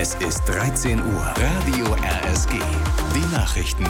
Es ist 13 Uhr. Radio RSG. Die Nachrichten.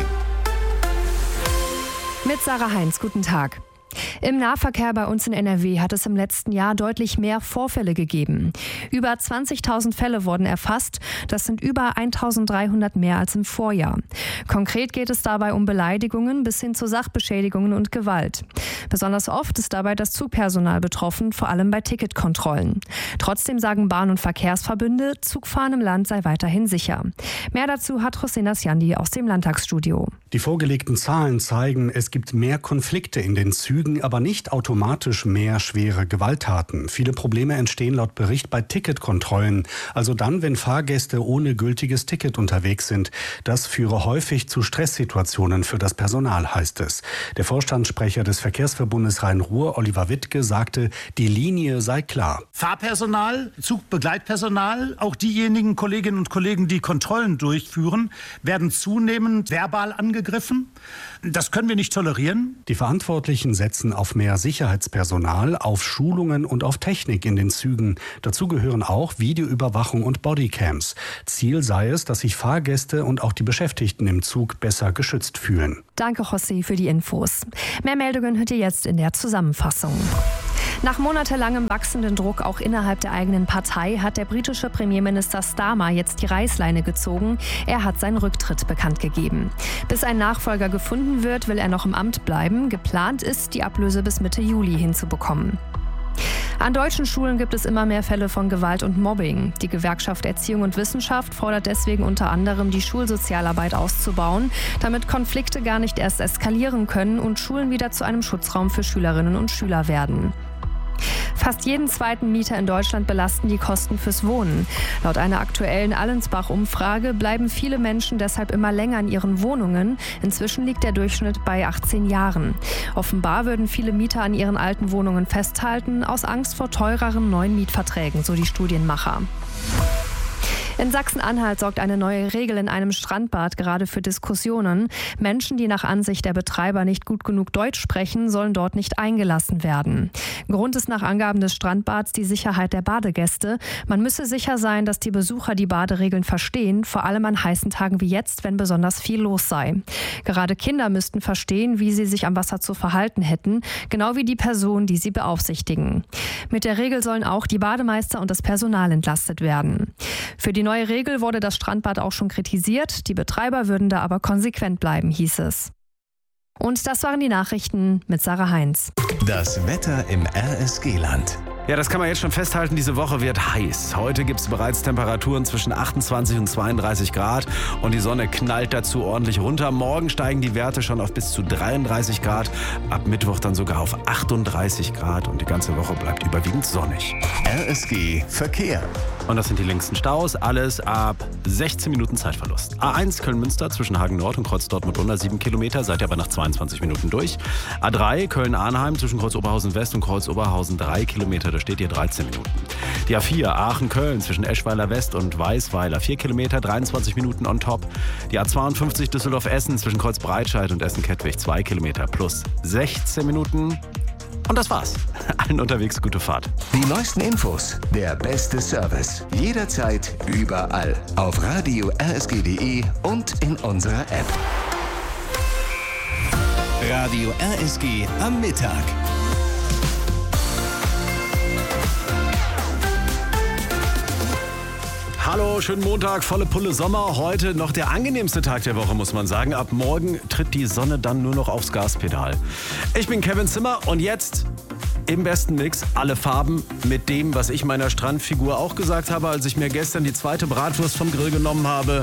Mit Sarah Heinz, guten Tag. Im Nahverkehr bei uns in NRW hat es im letzten Jahr deutlich mehr Vorfälle gegeben. Über 20.000 Fälle wurden erfasst. Das sind über 1.300 mehr als im Vorjahr. Konkret geht es dabei um Beleidigungen bis hin zu Sachbeschädigungen und Gewalt. Besonders oft ist dabei das Zugpersonal betroffen, vor allem bei Ticketkontrollen. Trotzdem sagen Bahn- und Verkehrsverbünde, Zugfahren im Land sei weiterhin sicher. Mehr dazu hat Hossein Asyandi aus dem Landtagsstudio. Die vorgelegten Zahlen zeigen, es gibt mehr Konflikte in den Zügen, aber nicht automatisch mehr schwere Gewalttaten. Viele Probleme entstehen laut Bericht bei Ticketkontrollen, also dann, wenn Fahrgäste ohne gültiges Ticket unterwegs sind. Das führe häufig zu Stresssituationen für das Personal, heißt es. Der Vorstandssprecher des Verkehrsverbundes Rhein-Ruhr, Oliver Wittke, sagte, die Linie sei klar. Fahrpersonal, Zugbegleitpersonal, auch diejenigen Kolleginnen und Kollegen, die Kontrollen durchführen, werden zunehmend verbal angegriffen. Das können wir nicht tolerieren. Die Verantwortlichen setzen auf mehr Sicherheitspersonal, auf Schulungen und auf Technik in den Zügen. Dazu gehören auch Videoüberwachung und Bodycams. Ziel sei es, dass sich Fahrgäste und auch die Beschäftigten im Zug besser geschützt fühlen. Danke, José, für die Infos. Mehr Meldungen hört ihr jetzt in der Zusammenfassung. Nach monatelangem wachsenden Druck auch innerhalb der eigenen Partei hat der britische Premierminister Starmer jetzt die Reißleine gezogen. Er hat seinen Rücktritt bekannt gegeben. Bis ein Nachfolger gefunden wird, will er noch im Amt bleiben. Geplant ist, die Ablöse bis Mitte Juli hinzubekommen. An deutschen Schulen gibt es immer mehr Fälle von Gewalt und Mobbing. Die Gewerkschaft Erziehung und Wissenschaft fordert deswegen unter anderem, die Schulsozialarbeit auszubauen, damit Konflikte gar nicht erst eskalieren können und Schulen wieder zu einem Schutzraum für Schülerinnen und Schüler werden. Fast jeden zweiten Mieter in Deutschland belasten die Kosten fürs Wohnen. Laut einer aktuellen Allensbach-Umfrage bleiben viele Menschen deshalb immer länger in ihren Wohnungen. Inzwischen liegt der Durchschnitt bei 18 Jahren. Offenbar würden viele Mieter an ihren alten Wohnungen festhalten, aus Angst vor teureren neuen Mietverträgen, so die Studienmacher. In Sachsen-Anhalt sorgt eine neue Regel in einem Strandbad gerade für Diskussionen. Menschen, die nach Ansicht der Betreiber nicht gut genug Deutsch sprechen, sollen dort nicht eingelassen werden. Grund ist nach Angaben des Strandbads die Sicherheit der Badegäste. Man müsse sicher sein, dass die Besucher die Baderegeln verstehen, vor allem an heißen Tagen wie jetzt, wenn besonders viel los sei. Gerade Kinder müssten verstehen, wie sie sich am Wasser zu verhalten hätten, genau wie die Personen, die sie beaufsichtigen. Mit der Regel sollen auch die Bademeister und das Personal entlastet werden. Für die neue Regel wurde das Strandbad auch schon kritisiert. Die Betreiber würden da aber konsequent bleiben, hieß es. Und das waren die Nachrichten mit Sarah Heinz. Das Wetter im RSG-Land. Ja, das kann man jetzt schon festhalten, diese Woche wird heiß. Heute gibt es bereits Temperaturen zwischen 28 und 32 Grad und die Sonne knallt dazu ordentlich runter. Morgen steigen die Werte schon auf bis zu 33 Grad, ab Mittwoch dann sogar auf 38 Grad und die ganze Woche bleibt überwiegend sonnig. RSG Verkehr. Und das sind die längsten Staus, alles ab 16 Minuten Zeitverlust. A1 Köln-Münster zwischen Hagen-Nord und Kreuz-Dortmund-Unter 7 Kilometer, seid ihr aber nach 22 Minuten durch. A3 Köln-Arnheim zwischen Kreuz-Oberhausen-West und Kreuz-Oberhausen 3 Kilometer, da steht ihr 13 Minuten. Die A4 Aachen-Köln zwischen Eschweiler-West und Weißweiler 4 Kilometer, 23 Minuten on top. Die A52 Düsseldorf-Essen zwischen Kreuz-Breitscheid und Essen-Kettwig 2 Kilometer plus 16 Minuten. Und das war's. Allen unterwegs gute Fahrt. Die neuesten Infos, der beste Service. Jederzeit, überall. Auf radio rsg.de und in unserer App. Radio RSG am Mittag. Hallo, schönen Montag, volle Pulle Sommer. Heute noch der angenehmste Tag der Woche, muss man sagen. Ab morgen tritt die Sonne dann nur noch aufs Gaspedal. Ich bin Kevin Zimmer und jetzt im besten Mix alle Farben mit dem, was ich meiner Strandfigur auch gesagt habe, als ich mir gestern die zweite Bratwurst vom Grill genommen habe.